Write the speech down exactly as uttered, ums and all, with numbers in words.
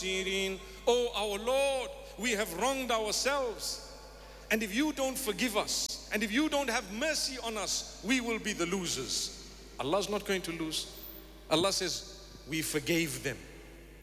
Oh our Lord, we have wronged ourselves. And if you don't forgive us, and if you don't have mercy on us, we will be the losers. Allah's not going to lose. Allah says, we forgave them.